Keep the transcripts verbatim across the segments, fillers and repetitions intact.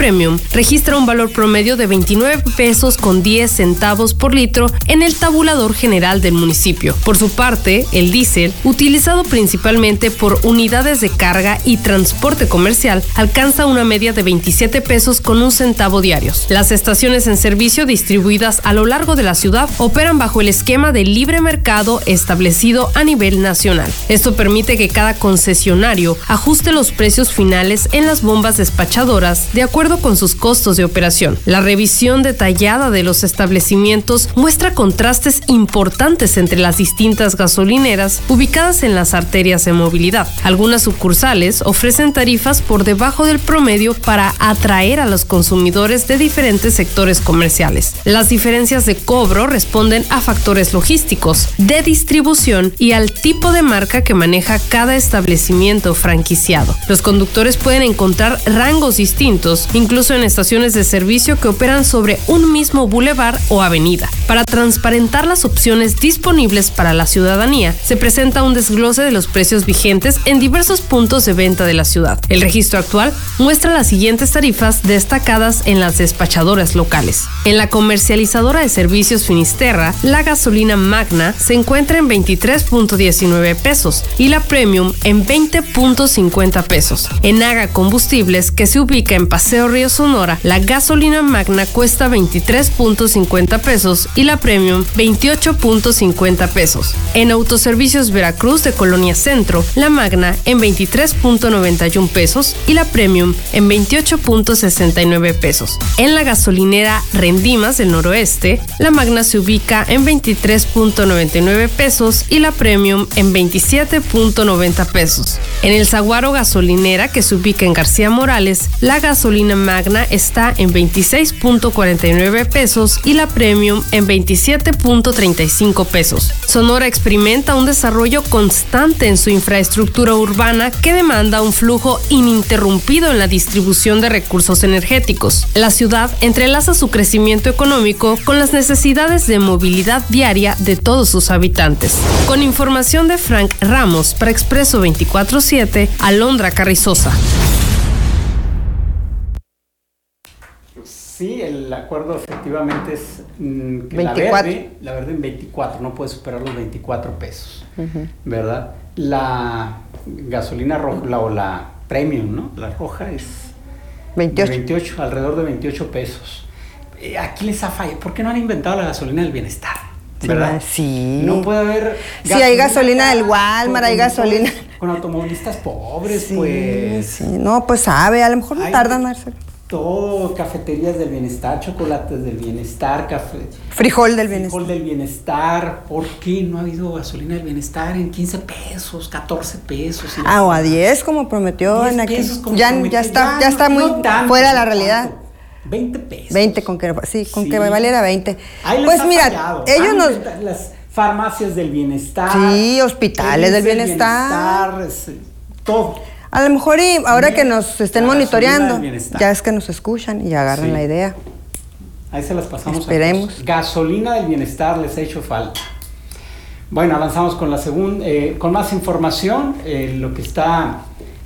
premium registra un valor promedio de veintinueve pesos con diez centavos por litro en el tabulador general del municipio. Por su parte, el diésel, utilizado principalmente por unidades de carga y transporte comercial, alcanza una media de veintisiete pesos con un centavo diarios. Las estaciones en servicio distribuidas a lo largo de la ciudad operan bajo el esquema de libre mercado establecido a nivel nacional. Esto permite que cada concesionario ajuste los precios finales en las bombas despachadoras de acuerdo con sus costos de operación. La revisión detallada de los establecimientos muestra contrastes importantes entre las distintas gasolineras ubicadas en las arterias de movilidad. Algunas sucursales ofrecen tarifas por debajo del promedio para atraer a los consumidores de diferentes sectores comerciales. Las diferencias de cobro responden a factores logísticos, de distribución y al tipo de marca que maneja cada establecimiento franquiciado. Los conductores pueden encontrar rangos distintos, incluso en estaciones de servicio que operan sobre un mismo bulevar o avenida. Para transparentar las opciones disponibles para la ciudadanía, se presenta un desglose de los precios vigentes en diversos puntos de venta de la ciudad. El registro actual muestra las siguientes tarifas destacadas en las despachadoras locales. En la comercializadora de servicios Finisterra, la gasolina Magna se encuentra en veintitrés punto diecinueve pesos y la Premium en veinte punto cincuenta pesos. En Aga Combustibles, que se ubica en Paseo Río Sonora, la gasolina Magna cuesta veintitrés punto cincuenta pesos y la Premium veintiocho punto cincuenta pesos. En Autoservicios Veracruz de Colonia Centro, la Magna en veintitrés punto noventa y uno pesos y la Premium en veintiocho punto sesenta y nueve pesos. En la gasolinera Rendimas del Noroeste, la Magna se ubica en veintitrés punto noventa y nueve pesos y la Premium en veintisiete punto noventa pesos. En el Saguaro Gasolinera, que se ubica en García Morales, la gasolina Magna está en veintiséis punto cuarenta y nueve pesos y la Premium en veintisiete punto treinta y cinco pesos. Sonora experimenta un desarrollo constante en su infraestructura urbana que demanda un flujo ininterrumpido en la distribución de recursos energéticos. La ciudad entrelaza su crecimiento económico con las necesidades de movilidad diaria de todos sus habitantes. Con información de Frank Ramos para Expreso veinticuatro siete, Alondra Carrizosa. Sí, el acuerdo efectivamente es mm, que veinticuatro. La verde, la verde en veinticuatro, no puede superar los veinticuatro pesos, uh-huh. ¿verdad? La gasolina roja, la, o la Premium, ¿no? La roja es veintiocho. veintiocho, alrededor de veintiocho pesos. Eh, aquí les ha fallado, ¿por qué no han inventado la gasolina del bienestar? ¿Verdad? Sí. No puede haber... Sí, hay gasolina del Walmart, hay gasolina... Con automovilistas pobres, sí, pues... Sí, no, pues sabe, a lo mejor no hay tardan, Marcelo. Todo, cafeterías del bienestar, chocolates del bienestar, café... Frijol del bienestar. Frijol del bienestar. ¿Por qué no ha habido gasolina del bienestar en quince pesos, catorce pesos? Ah, o a diez, como prometió en aquel... Como ya, prometió, ya está, ya, ya está muy no tanto, fuera de la no realidad. Tanto. veinte pesos. veinte, con que, sí, con sí. que valiera veinte. Ahí pues mira, fallado. ellos nos... Las farmacias del bienestar. Sí, hospitales del bienestar. bienestar es, todo. A lo mejor y ahora que nos estén la monitoreando, ya es que nos escuchan y agarran sí. la idea. Ahí se las pasamos. Esperemos. A todos. Gasolina del bienestar les ha hecho falta. Bueno, avanzamos con la segunda, eh, con más información, eh, lo que está,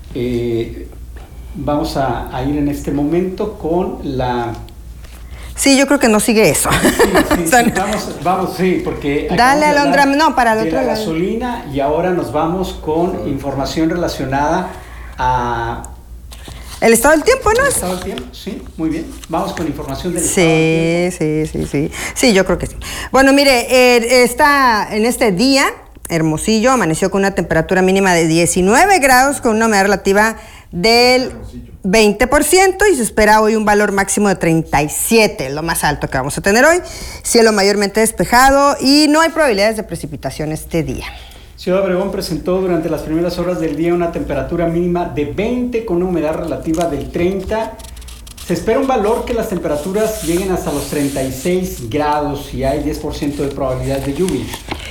eh, vamos a, a ir en este momento con la... Sí, yo creo que no sigue eso. Sí, sí, sí, vamos, vamos, sí, porque... Dale, Alondra, no, para el de otro la lado. gasolina y ahora nos vamos con información relacionada a... El estado del tiempo, ¿no? El estado del tiempo, sí, muy bien. Vamos con información del sí, estado del tiempo. Sí, sí, sí. Sí, yo creo que sí. Bueno, mire, eh, está en este día, Hermosillo amaneció con una temperatura mínima de diecinueve grados, con una humedad relativa del veinte por ciento y se espera hoy un valor máximo de treinta y siete, lo más alto que vamos a tener hoy. Cielo mayormente despejado y no hay probabilidades de precipitación este día. Ciudad Obregón presentó durante las primeras horas del día una temperatura mínima de veinte con una humedad relativa del treinta. Se espera un valor que las temperaturas lleguen hasta los treinta y seis grados y hay diez por ciento de probabilidad de lluvia.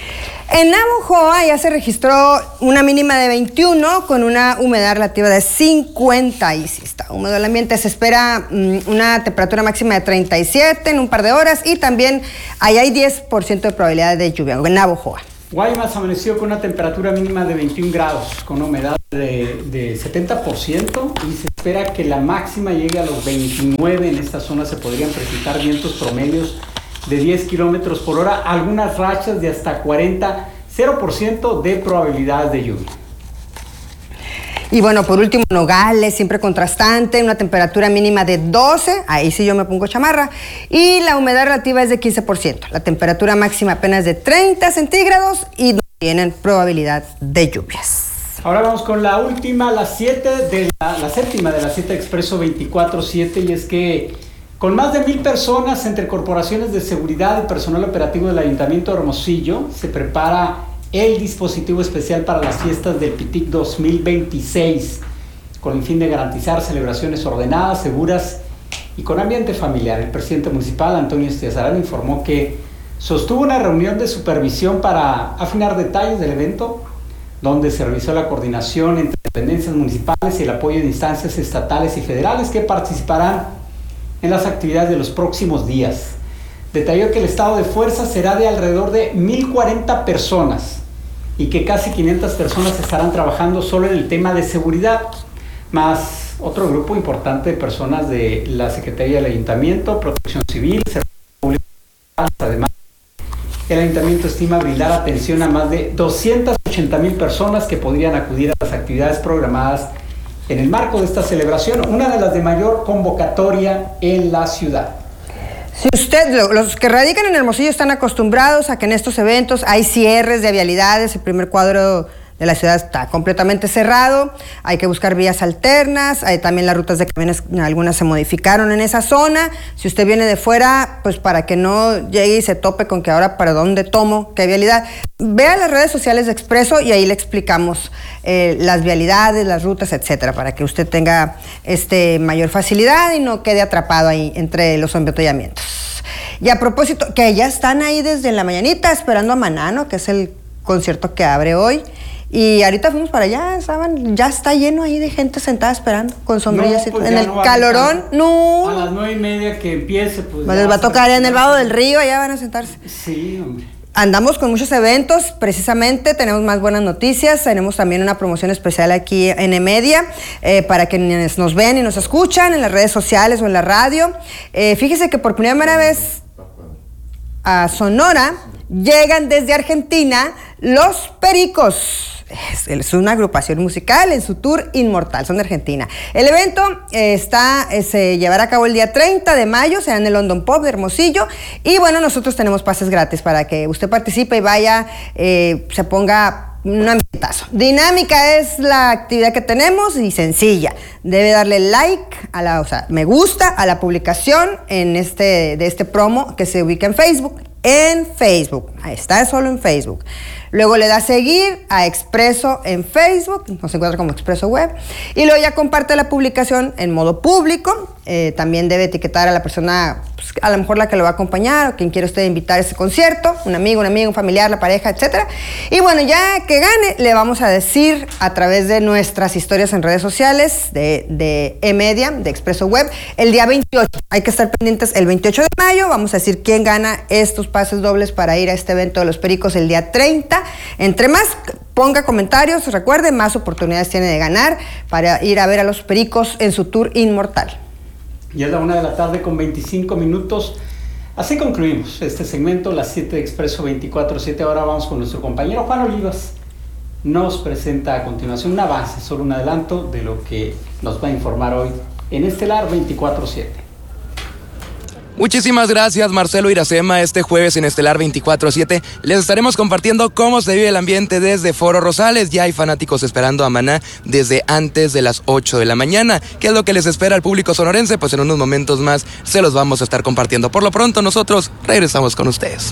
En Navojoa ya se registró una mínima de veintiuno con una humedad relativa de cincuenta y sí está húmedo el ambiente. Se espera um, una temperatura máxima de treinta y siete en un par de horas y también ahí hay diez por ciento de probabilidad de lluvia en Navojoa. Guaymas amaneció con una temperatura mínima de veintiún grados con humedad de, de setenta por ciento y se espera que la máxima llegue a los veintinueve. En esta zona se podrían presentar vientos promedios de diez kilómetros por hora, algunas rachas de hasta cuarenta, cero por ciento de probabilidad de lluvia. Y bueno, por último, Nogales, siempre contrastante, una temperatura mínima de doce, ahí sí yo me pongo chamarra, y la humedad relativa es de quince por ciento. La temperatura máxima apenas de treinta centígrados y no tienen probabilidad de lluvias. Ahora vamos con la última, la siete de la, la séptima de la siete Expreso veinticuatro siete, y es que con más de mil personas entre corporaciones de seguridad y personal operativo del Ayuntamiento de Hermosillo, se prepara el dispositivo especial para las fiestas del Pitic dos mil veintiséis, con el fin de garantizar celebraciones ordenadas, seguras y con ambiente familiar. El presidente municipal, Antonio Estiazarán, informó que sostuvo una reunión de supervisión para afinar detalles del evento, donde se revisó la coordinación entre dependencias municipales y el apoyo de instancias estatales y federales que participarán en las actividades de los próximos días. Detalló que el estado de fuerza será de alrededor de mil cuarenta personas y que casi quinientas personas estarán trabajando solo en el tema de seguridad, más otro grupo importante de personas de la Secretaría del Ayuntamiento, Protección Civil, Servicios Públicos. Además, el Ayuntamiento estima brindar atención a más de doscientas ochenta mil personas que podrían acudir a las actividades programadas en el marco de esta celebración, una de las de mayor convocatoria en la ciudad. Si usted, los que radican en Hermosillo están acostumbrados a que en estos eventos hay cierres de vialidades, el primer cuadro de la ciudad está completamente cerrado, hay que buscar vías alternas, hay también las rutas de camiones, algunas se modificaron en esa zona. Si usted viene de fuera, pues para que no llegue y se tope con que ahora para dónde tomo, qué vialidad, vea las redes sociales de Expreso y ahí le explicamos eh, las vialidades, las rutas, etcétera, para que usted tenga este, mayor facilidad y no quede atrapado ahí entre los embotellamientos. Y a propósito, que ya están ahí desde la mañanita esperando a Manano, que es el concierto que abre hoy. Y ahorita fuimos para allá, estaban, ya está lleno ahí de gente sentada esperando con sombrillas no, pues en el no calorón. A, no. A las nueve y media que empiece, pues. pues les va a tocar en el Vado del Río, allá van a sentarse. Sí, hombre. Andamos con muchos eventos, precisamente, tenemos más buenas noticias, tenemos también una promoción especial aquí en eMedia, eh, para quienes nos ven y nos escuchan en las redes sociales o en la radio. Eh, fíjese que por primera vez a Sonora llegan desde Argentina Los Pericos. Es una agrupación musical en su tour Inmortal, son de Argentina. El evento eh, está, eh, se llevará a cabo el día treinta de mayo, será en el London Pop de Hermosillo. Y bueno, nosotros tenemos pases gratis para que usted participe y vaya, eh, se ponga un ambientazo. Dinámica es la actividad que tenemos y sencilla. Debe darle like, a la, o sea, me gusta a la publicación en este, de este promo que se ubica en Facebook. En Facebook, ahí está, solo en Facebook. Luego le da seguir a Expreso en Facebook, nos encuentra como Expreso Web, y luego ya comparte la publicación en modo público. Eh, también debe etiquetar a la persona, pues, a lo mejor la que lo va a acompañar o quien quiere usted invitar a ese concierto, un amigo, un amigo, un familiar, la pareja, etcétera. Y bueno, ya que gane, le vamos a decir a través de nuestras historias en redes sociales de, de eMedia, de Expreso Web, el día veintiocho. Hay que estar pendientes el veintiocho de mayo, vamos a decir quién gana estos pases dobles para ir a este evento de Los Pericos el día treinta. Entre más ponga comentarios, recuerde, más oportunidades tiene de ganar para ir a ver a Los Pericos en su tour Inmortal. Ya es la una de la tarde con veinticinco minutos. Así concluimos este segmento, las siete de Expreso veinticuatro siete. Ahora vamos con nuestro compañero Juan Olivas. Nos presenta a continuación un avance, solo un adelanto de lo que nos va a informar hoy en Estelar veinticuatro siete. Muchísimas gracias, Marcelo Iracema. Este jueves en Estelar veinticuatro siete les estaremos compartiendo cómo se vive el ambiente desde Foro Rosales. Ya hay fanáticos esperando a Maná desde antes de las ocho de la mañana. ¿Qué es lo que les espera al público sonorense? Pues en unos momentos más se los vamos a estar compartiendo. Por lo pronto, nosotros regresamos con ustedes.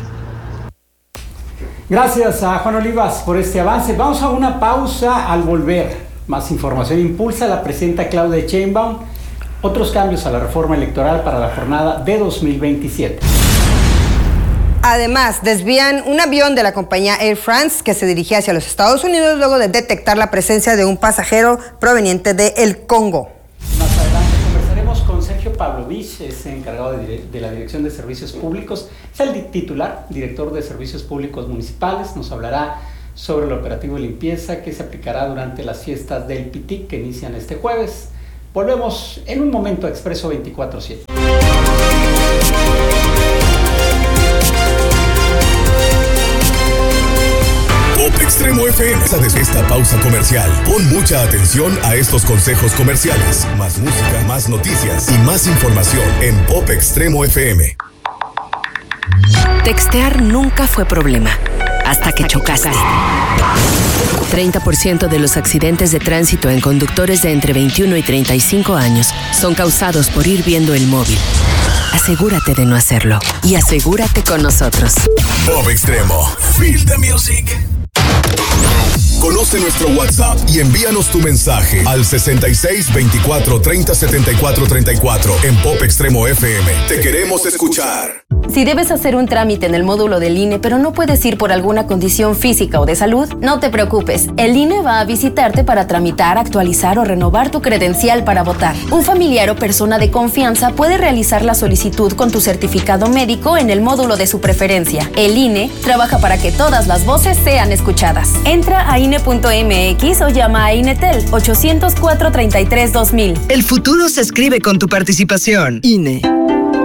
Gracias a Juan Olivas por este avance. Vamos a una pausa. Al volver, más información impulsa la presidenta Claudia Sheinbaum otros cambios a la reforma electoral para la jornada de dos mil veintisiete. Además, desvían un avión de la compañía Air France que se dirigía hacia los Estados Unidos luego de detectar la presencia de un pasajero proveniente de El Congo. Más adelante conversaremos con Sergio Pavlovich, es encargado de, de la Dirección de Servicios Públicos, es el titular, director de Servicios Públicos Municipales. Nos hablará sobre el operativo de limpieza que se aplicará durante las fiestas del Pitic que inician este jueves. Volvemos en un momento a Expreso veinticuatro siete. Pop Extremo F M. Desde esta pausa comercial, pon mucha atención a estos consejos comerciales. Más música, más noticias y más información en Pop Extremo F M. Textear nunca fue problema, hasta que chocaste. treinta por ciento de los accidentes de tránsito en conductores de entre veintiuno y treinta y cinco años son causados por ir viendo el móvil. Asegúrate de no hacerlo y asegúrate con nosotros. Pop Extremo. Feel the music. Conoce nuestro WhatsApp y envíanos tu mensaje al sesenta y seis veinticuatro treinta setenta y cuatro treinta y cuatro en Pop Extremo F M. Te queremos escuchar. Si debes hacer un trámite en el módulo del I N E, pero no puedes ir por alguna condición física o de salud, no te preocupes. El I N E va a visitarte para tramitar, actualizar o renovar tu credencial para votar. Un familiar o persona de confianza puede realizar la solicitud con tu certificado médico en el módulo de su preferencia. El I N E trabaja para que todas las voces sean escuchadas. Entra a I N E punto M X o llama a INETEL ochocientos cuatro treinta y tres dos mil. El futuro se escribe con tu participación. I N E.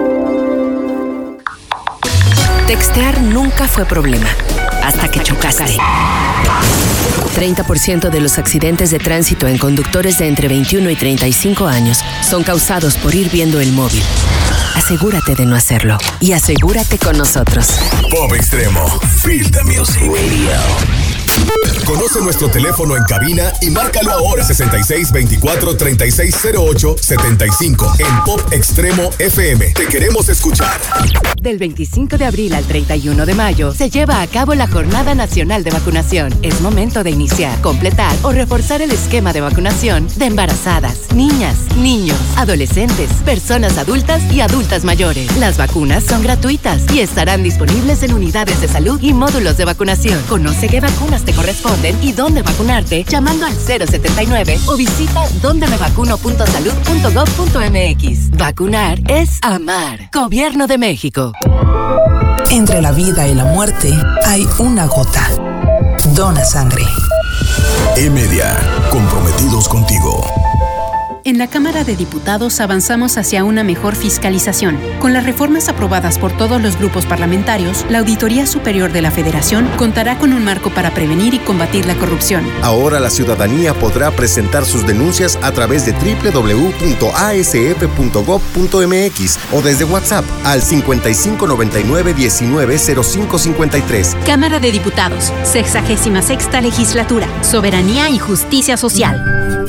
Textear nunca fue problema, hasta que chocaste. treinta por ciento de los accidentes de tránsito en conductores de entre veintiuno y treinta y cinco años son causados por ir viendo el móvil. Asegúrate de no hacerlo y asegúrate con nosotros. Pop Extremo. Feel the music. Radio. Conoce nuestro teléfono en cabina y márcalo ahora. sesenta y seis veinticuatro treinta y seis cero ocho setenta y cinco en Pop Extremo F M. Te queremos escuchar. Del veinticinco de abril al treinta y uno de mayo se lleva a cabo la Jornada Nacional de Vacunación. Es momento de iniciar, completar o reforzar el esquema de vacunación de embarazadas, niñas, niños, adolescentes, personas adultas y adultas mayores. Las vacunas son gratuitas y estarán disponibles en unidades de salud y módulos de vacunación. Conoce qué vacunas te corresponden y dónde vacunarte llamando al cero setenta y nueve o visita donde me vacuno punto salud punto gov punto m x. Vacunar es amar. Gobierno de México. Entre la vida y la muerte hay una gota. Dona sangre. E-Media, comprometidos contigo. En la Cámara de Diputados avanzamos hacia una mejor fiscalización. Con las reformas aprobadas por todos los grupos parlamentarios, la Auditoría Superior de la Federación contará con un marco para prevenir y combatir la corrupción. Ahora la ciudadanía podrá presentar sus denuncias a través de doble u doble u doble u punto a s f punto gov punto m x o desde WhatsApp al cincuenta y cinco noventa y nueve diecinueve cero cinco cincuenta y tres. Cámara de Diputados, sexagésima sexta Legislatura, Soberanía y Justicia Social.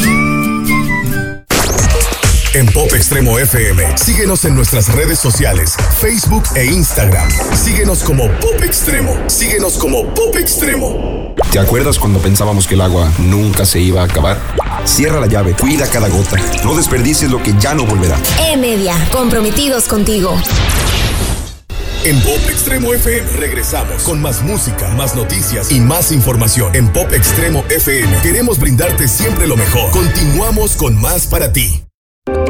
En Pop Extremo F M, síguenos en nuestras redes sociales, Facebook e Instagram. Síguenos como Pop Extremo. Síguenos como Pop Extremo. ¿Te acuerdas cuando pensábamos que el agua nunca se iba a acabar? Cierra la llave, cuida cada gota. No desperdicies lo que ya no volverá. E-Media, comprometidos contigo. En Pop Extremo F M regresamos con más música, más noticias y más información. En Pop Extremo F M queremos brindarte siempre lo mejor. Continuamos con más para ti.